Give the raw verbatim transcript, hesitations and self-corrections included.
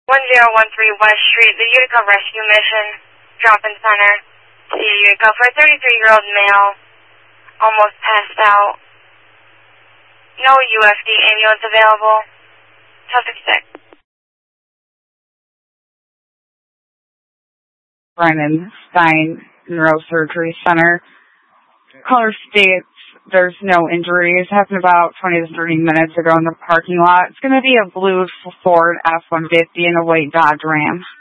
one zero one three West Street, the Utica Rescue Mission, drop-in center to Utica for a thirty-three-year-old male, almost passed out. No U F D ambulance available. Traffic six. Brennan Stein Neurosurgery Center. Caller states there's no injuries. Happened about twenty to thirty minutes ago in the parking lot. It's going to be a blue Ford F one fifty and a white Dodge Ram.